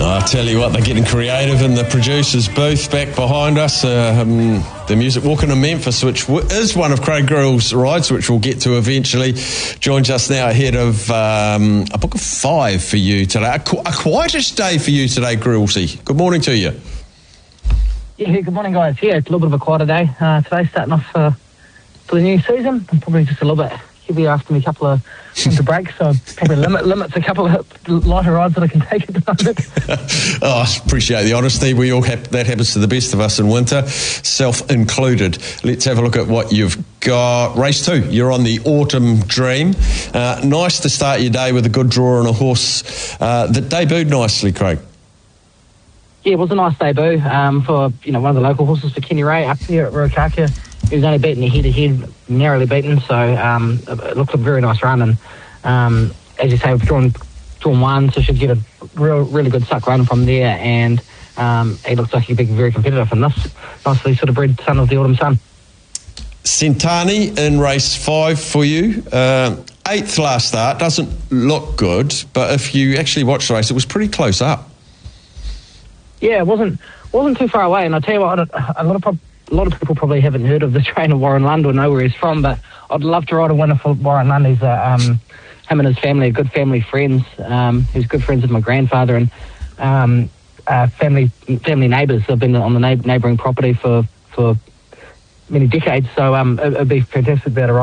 I tell you what, they're getting creative in the producer's booth back behind us. The Music Walk into Memphis, which is one of Craig Grill's rides, which we'll get to eventually, joins us now ahead of a book of 5 for you today. A quietish day for you today, Grillsy. Good morning to you. Yeah, good morning, guys. Yeah, it's a little bit of a quieter day today, starting off for the new season. I'm probably just a little bit heavier after me couple of winter breaks, so probably limits a couple of lighter rides that I can take at the moment. I appreciate the honesty. We all that happens to the best of us in winter, self included. Let's have a look at what you've got. Race 2, you're on the Autumn Dream. Nice to start your day with a good draw on a horse that debuted nicely, Craig. Yeah, it was a nice debut for one of the local horses for Kenny Ray up here at Ruakaka. He was only beaten head-to-head, narrowly beaten, so it looked a very nice run. And as you say, we've drawn one, so should get a really good suck run from there. And he looks like he'll be very competitive in this nicely sort of bred son of the Autumn Sun. Centani in race 5 for you. 8th last start, doesn't look good, but if you actually watch the race, it was pretty close up. Yeah, it wasn't too far away. And I tell you what, a lot of people probably haven't heard of the trainer Warren Lund or know where he's from, but I'd love to ride a winner for Warren Lund. He's him and his family are good family friends. He's good friends with my grandfather and family neighbours. They've been on the neighbouring property for many decades, so it'd be fantastic to be able to ride